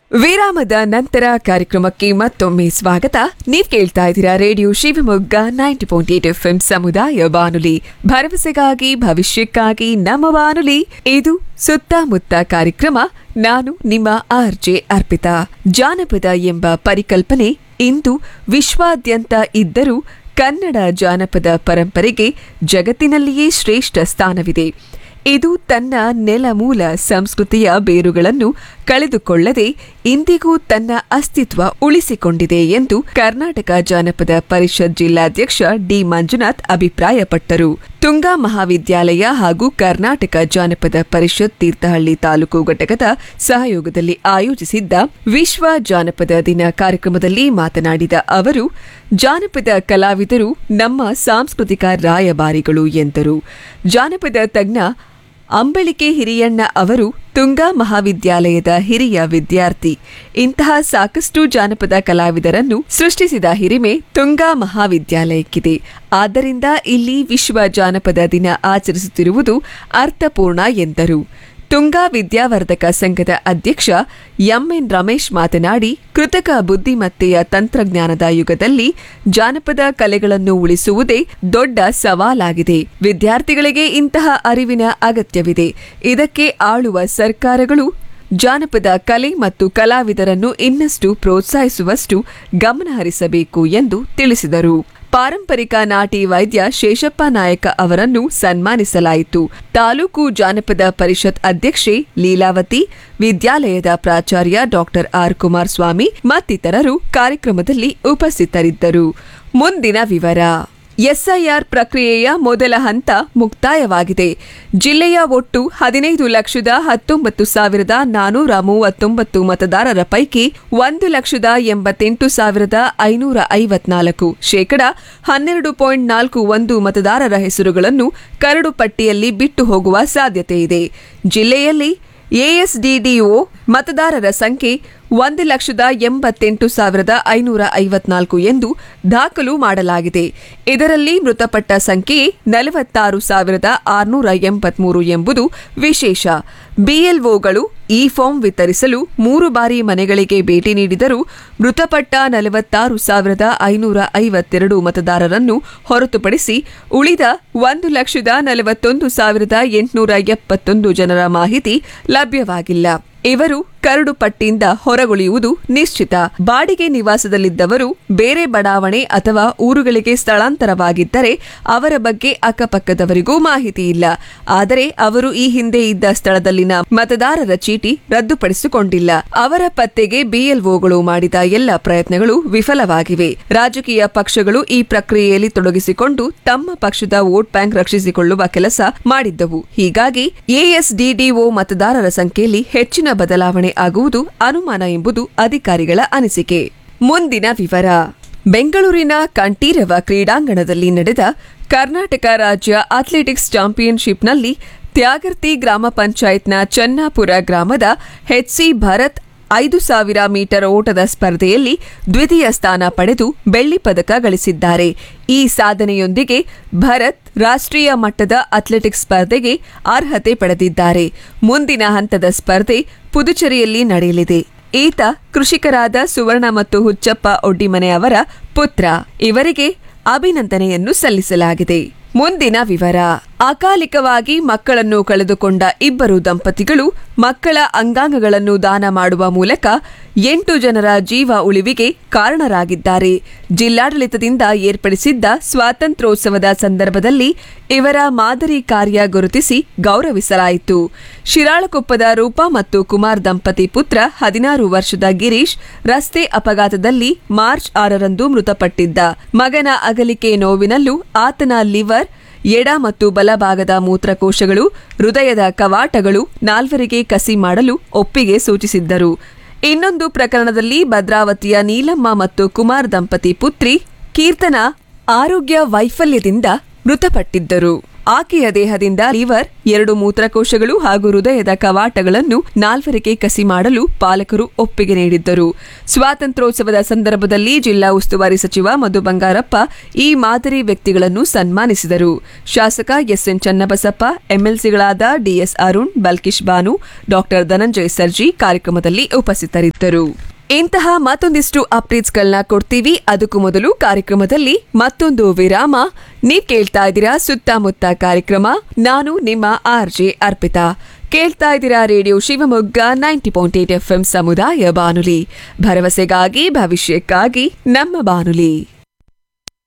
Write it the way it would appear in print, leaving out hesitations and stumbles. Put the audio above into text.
ವಿರಾಮದ ನಂತರ ಕಾರ್ಯಕ್ರಮಕ್ಕೆ ಮತ್ತೊಮ್ಮೆ ಸ್ವಾಗತ. ನೀವ್ ಕೇಳ್ತಾ ಇದ್ದೀರಾ ರೇಡಿಯೋ ಶಿವಮೊಗ್ಗ 90.8 FM ಸಮುದಾಯ ಬಾನುಲಿ, ಭರವಸೆಗಾಗಿ ಭವಿಷ್ಯಕ್ಕಾಗಿ ನಮ್ಮ ಬಾನುಲಿ. ಇದು ಸುತ್ತಮುತ್ತ ಕಾರ್ಯಕ್ರಮ. ನಾನು ನಿಮ್ಮ RJ ಅರ್ಪಿತಾ. ಜಾನಪದ ಎಂಬ ಪರಿಕಲ್ಪನೆ ಇಂದು ವಿಶ್ವಾದ್ಯಂತ ಇದ್ದರೂ ಕನ್ನಡ ಜಾನಪದ ಪರಂಪರೆಗೆ ಜಗತ್ತಿನಲ್ಲಿಯೇ ಶ್ರೇಷ್ಠ ಸ್ಥಾನವಿದೆ. ಇದು ತನ್ನ ನೆಲಮೂಲ ಸಂಸ್ಕೃತಿಯ ಬೇರುಗಳನ್ನು ಕಳೆದುಕೊಳ್ಳದೆ ಇಂದಿಗೂ ತನ್ನ ಅಸ್ತಿತ್ವ ಉಳಿಸಿಕೊಂಡಿದೆ ಎಂದು ಕರ್ನಾಟಕ ಜಾನಪದ ಪರಿಷತ್ ಜಿಲ್ಲಾಧ್ಯಕ್ಷ ಡಿ ಮಂಜುನಾಥ್ ಅಭಿಪ್ರಾಯಪಟ್ಟರು. ತುಂಗಾ ಮಹಾವಿದ್ಯಾಲಯ ಹಾಗೂ ಕರ್ನಾಟಕ ಜಾನಪದ ಪರಿಷತ್ ತೀರ್ಥಹಳ್ಳಿ ತಾಲೂಕು ಘಟಕದ ಸಹಯೋಗದಲ್ಲಿ ಆಯೋಜಿಸಿದ್ದ ವಿಶ್ವ ಜಾನಪದ ದಿನ ಕಾರ್ಯಕ್ರಮದಲ್ಲಿ ಮಾತನಾಡಿದ ಅವರು, ಜಾನಪದ ಕಲಾವಿದರು ನಮ್ಮ ಸಾಂಸ್ಕೃತಿಕ ರಾಯಭಾರಿಗಳು ಎಂದರು. ಜಾನಪದ ತಜ್ಞ ಅಂಬಳಿಕೆ ಹಿರಿಯಣ್ಣ ಅವರು ತುಂಗಾ ಮಹಾವಿದ್ಯಾಲಯದ ಹಿರಿಯ ವಿದ್ಯಾರ್ಥಿ. ಇಂತಹ ಸಾಕಷ್ಟು ಜಾನಪದ ಕಲಾವಿದರನ್ನು ಸೃಷ್ಟಿಸಿದ ಹಿರಿಮೆ ತುಂಗಾ ಮಹಾವಿದ್ಯಾಲಯಕ್ಕಿದೆ. ಆದ್ದರಿಂದ ಇಲ್ಲಿ ವಿಶ್ವ ಜಾನಪದ ದಿನ ಆಚರಿಸುತ್ತಿರುವುದು ಅರ್ಥಪೂರ್ಣ ಎಂದರು. ತುಂಗಾ ವಿದ್ಯಾವರ್ಧಕ ಸಂಘದ ಅಧ್ಯಕ್ಷ ಎಂಎನ್ ರಮೇಶ್ ಮಾತನಾಡಿ, ಕೃತಕ ಬುದ್ಧಿಮತ್ತೆಯ ತಂತ್ರಜ್ಞಾನದ ಯುಗದಲ್ಲಿ ಜಾನಪದ ಕಲೆಗಳನ್ನು ಉಳಿಸುವುದೇ ದೊಡ್ಡ ಸವಾಲಾಗಿದೆ. ವಿದ್ಯಾರ್ಥಿಗಳಿಗೆ ಇಂತಹ ಅರಿವಿನ ಅಗತ್ಯವಿದೆ. ಇದಕ್ಕೆ ಆಳುವ ಸರ್ಕಾರಗಳು ಜಾನಪದ ಕಲೆ ಮತ್ತು ಕಲಾವಿದರನ್ನು ಇನ್ನಷ್ಟು ಪ್ರೋತ್ಸಾಹಿಸುವಷ್ಟು ಗಮನಹರಿಸಬೇಕು ಎಂದು ತಿಳಿಸಿದರು. ಪಾರಂಪರಿಕ ನಾಟಿ ವೈದ್ಯ ಶೇಷಪ್ಪ ನಾಯಕ ಅವರನ್ನು ಸನ್ಮಾನಿಸಲಾಯಿತು. ತಾಲೂಕು ಜಾನಪದ ಪರಿಷತ್ ಅಧ್ಯಕ್ಷೆ ಲೀಲಾವತಿ, ವಿದ್ಯಾಲಯದ ಪ್ರಾಚಾರ್ಯ ಡಾಕ್ಟರ್ ಆರ್ ಕುಮಾರಸ್ವಾಮಿ ಮತ್ತಿತರರು ಕಾರ್ಯಕ್ರಮದಲ್ಲಿ ಉಪಸ್ಥಿತರಿದ್ದರು. ಮುಂದಿನ ವಿವರ. ಎಸ್ಐಆರ್ ಪ್ರಕ್ರಿಯೆಯ ಮೊದಲ ಹಂತ ಮುಕ್ತಾಯವಾಗಿದೆ. ಜಿಲ್ಲೆಯ ಒಟ್ಟು 15,19,439 ಮತದಾರರ ಪೈಕಿ 1,88,554 ಶೇಕಡ 12.41 ಮತದಾರರ ಹೆಸರುಗಳನ್ನು ಕರಡು ಪಟ್ಟಿಯಲ್ಲಿ ಬಿಟ್ಟು ಹೋಗುವ ಸಾಧ್ಯತೆಯಿದೆ. ಜಿಲ್ಲೆಯಲ್ಲಿ ಎಎಸ್ಡಿಡಿಒ ಮತದಾರರ ಸಂಖ್ಯೆ 1,88,554 ಎಂದು ದಾಖಲು ಮಾಡಲಾಗಿದೆ. ಇದರಲ್ಲಿ ಮೃತಪಟ್ಟ ಸಂಖ್ಯೆ 46,683 ಎಂಬುದು ವಿಶೇಷ. ಬಿಎಲ್ಒಗಳು ಈ ಫಾರ್ಮ್ ವಿತರಿಸಲು 3 ಬಾರಿ ಮನೆಗಳಿಗೆ ಭೇಟಿ ನೀಡಿದರೂ ಮೃತಪಟ್ಟ 46,552 ಮತದಾರರನ್ನು ಹೊರತುಪಡಿಸಿ ಉಳಿದ 1,41,871 ಜನರ ಮಾಹಿತಿ ಲಭ್ಯವಾಗಿಲ್ಲ. ಇವರು ಕರಡು ಪಟ್ಟಿಯಿಂದ ಹೊರಗುಳಿಯುವುದು ನಿಶ್ಚಿತ. ಬಾಡಿಗೆ ನಿವಾಸದಲ್ಲಿದ್ದವರು ಬೇರೆ ಬಡಾವಣೆ ಅಥವಾ ಊರುಗಳಿಗೆ ಸ್ಥಳಾಂತರವಾಗಿದ್ದರೆ ಅವರ ಬಗ್ಗೆ ಅಕ್ಕಪಕ್ಕದವರಿಗೂ ಮಾಹಿತಿ ಇಲ್ಲ. ಆದರೆ ಅವರು ಈ ಹಿಂದೆ ಇದ್ದ ಸ್ಥಳದಲ್ಲಿನ ಮತದಾರರ ಚೀಟಿ ರದ್ದುಪಡಿಸಿಕೊಂಡಿಲ್ಲ. ಅವರ ಪತ್ತೆಗೆ ಬಿಎಲ್ಒಗಳು ಮಾಡಿದ ಎಲ್ಲ ಪ್ರಯತ್ನಗಳು ವಿಫಲವಾಗಿವೆ. ರಾಜಕೀಯ ಪಕ್ಷಗಳು ಈ ಪ್ರಕ್ರಿಯೆಯಲ್ಲಿ ತೊಡಗಿಸಿಕೊಂಡು ತಮ್ಮ ಪಕ್ಷದ ವೋಟ್ ಬ್ಯಾಂಕ್ ರಕ್ಷಿಸಿಕೊಳ್ಳುವ ಕೆಲಸ ಮಾಡಿದ್ದವು. ಹೀಗಾಗಿ ಎಎಸ್ಡಿಡಿಒ ಮತದಾರರ ಸಂಖ್ಯೆಯಲ್ಲಿ ಹೆಚ್ಚಿನ ಬದಲಾವಣೆ ಆಗುವುದು ಅನುಮಾನ ಎಂಬುದು ಅಧಿಕಾರಿಗಳ ಅನಿಸಿಕೆ. ಮುಂದಿನ ವಿವರ. ಬೆಂಗಳೂರಿನ ಕಂಠೀರವ ಕ್ರೀಡಾಂಗಣದಲ್ಲಿ ನಡೆದ ಕರ್ನಾಟಕ ರಾಜ್ಯ ಅಥ್ಲೆಟಿಕ್ಸ್ ಚಾಂಪಿಯನ್ಶಿಪ್ನಲ್ಲಿ ತ್ಯಾಗರ್ತಿ ಗ್ರಾಮ ಪಂಚಾಯತ್ನ ಚನ್ನಾಪುರ ಗ್ರಾಮದ ಎಚ್ಸಿ ಭರತ್ 5,000 ಮೀಟರ್ ಓಟದ ಸ್ಪರ್ಧೆಯಲ್ಲಿ ದ್ವಿತೀಯ ಸ್ಥಾನ ಪಡೆದು ಬೆಳ್ಳಿ ಪದಕ ಗಳಿಸಿದ್ದಾರೆ. ಈ ಸಾಧನೆಯೊಂದಿಗೆ ಭರತ್ ರಾಷ್ಟ್ರೀಯ ಮಟ್ಟದ ಅಥ್ಲೆಟಿಕ್ಸ್ ಸ್ಪರ್ಧೆಗೆ ಅರ್ಹತೆ ಪಡೆದಿದ್ದಾರೆ. ಮುಂದಿನ ಹಂತದ ಸ್ಪರ್ಧೆ ಪುದುಚೇರಿಯಲ್ಲಿ ನಡೆಯಲಿದೆ. ಈತ ಕೃಷಿಕರಾದ ಸುವರ್ಣ ಮತ್ತು ಹುಚ್ಚಪ್ಪ ಒಡ್ಡಿಮನೆ ಅವರ ಪುತ್ರ. ಇವರಿಗೆ ಅಭಿನಂದನೆಯನ್ನು ಸಲ್ಲಿಸಲಾಗಿದೆ. ಮುಂದಿನ ವಿವರ. ಅಕಾಲಿಕವಾಗಿ ಮಕ್ಕಳನ್ನು ಕಳೆದುಕೊಂಡ ಇಬ್ಬರು ದಂಪತಿಗಳು ಮಕ್ಕಳ ಅಂಗಾಂಗಗಳನ್ನು ದಾನ ಮಾಡುವ ಮೂಲಕ 8 ಜನರ ಜೀವ ಉಳಿವಿಗೆ ಕಾರಣರಾಗಿದ್ದಾರೆ. ಜಿಲ್ಲಾಡಳಿತದಿಂದ ಏರ್ಪಡಿಸಿದ್ದ ಸ್ವಾತಂತ್ರ್ಯೋತ್ಸವದ ಸಂದರ್ಭದಲ್ಲಿ ಇವರ ಮಾದರಿ ಕಾರ್ಯ ಗುರುತಿಸಿ ಗೌರವಿಸಲಾಯಿತು. ಶಿರಾಳಕೊಪ್ಪದ ರೂಪಾ ಮತ್ತು ಕುಮಾರ್ ದಂಪತಿ ಪುತ್ರ 16 ವರ್ಷದ ಗಿರೀಶ್ ರಸ್ತೆ ಅಪಘಾತದಲ್ಲಿ ಮಾರ್ಚ್ 6ರಂದು ಮೃತಪಟ್ಟಿದ್ದ. ಮಗನ ಅಗಲಿಕೆ ನೋವಿನಲ್ಲೂ ಆತನ ಲಿವರ್, ಎಡ ಮತ್ತು ಬಲಭಾಗದ ಮೂತ್ರಕೋಶಗಳು, ಹೃದಯದ ಕವಾಟಗಳು 4 ಕಸಿ ಮಾಡಲು ಒಪ್ಪಿಗೆ ಸೂಚಿಸಿದ್ದರು. ಇನ್ನೊಂದು ಪ್ರಕರಣದಲ್ಲಿ ಭದ್ರಾವತಿಯ ನೀಲಮ್ಮ ಮತ್ತು ಕುಮಾರ್ ದಂಪತಿ ಪುತ್ರಿ ಕೀರ್ತನಾ ಆರೋಗ್ಯ ವೈಫಲ್ಯದಿಂದ ಮೃತಪಟ್ಟಿದ್ದರು. ಆಕೆಯ ದೇಹದಿಂದ ಲಿವರ್ 2 ಮೂತ್ರಕೋಶಗಳು ಹಾಗೂ ಹೃದಯದ ಕವಾಟಗಳನ್ನು 4 ಕಸಿ ಮಾಡಲು ಪಾಲಕರು ಒಪ್ಪಿಗೆ ನೀಡಿದ್ದರು. ಸ್ವಾತಂತ್ರ್ಯೋತ್ಸವದ ಸಂದರ್ಭದಲ್ಲಿ ಜಿಲ್ಲಾ ಉಸ್ತುವಾರಿ ಸಚಿವ ಮಧು ಬಂಗಾರಪ್ಪ ಈ ಮಾದರಿ ವ್ಯಕ್ತಿಗಳನ್ನು ಸನ್ಮಾನಿಸಿದರು. ಶಾಸಕ SN Channabasappa, ಎಂಎಲ್ಸಿಗಳಾದ DS Arun, Balkish Banu, doctor Dhananjaya Sarji ಕಾರ್ಯಕ್ರಮದಲ್ಲಿ ಉಪಸ್ಥಿತರಿದ್ದರು. ಇಂತಹ ಮತ್ತೊಂದಿಷ್ಟು ಅಪ್ಡೇಟ್ಸ್ಗಳನ್ನ ಕೊಡ್ತೀವಿ. ಅದಕ್ಕೂ ಮೊದಲು ಕಾರ್ಯಕ್ರಮದಲ್ಲಿ ಮತ್ತೊಂದು ವಿರಾಮ. ನೀವ್ ಕೇಳ್ತಾ ಇದ್ದೀರಾ ಸುತ್ತಮುತ್ತ ಕಾರ್ಯಕ್ರಮ. ನಾನು ನಿಮ್ಮ ಆರ್ಜೆ ಅರ್ಪಿತಾ. ಕೇಳ್ತಾ ಇದ್ದೀರಾ ರೇಡಿಯೋ ಶಿವಮೊಗ್ಗ 90.8 FM ಸಮುದಾಯ ಬಾನುಲಿ. ಭರವಸೆಗಾಗಿ ಭವಿಷ್ಯಕ್ಕಾಗಿ ನಮ್ಮ ಬಾನುಲಿ.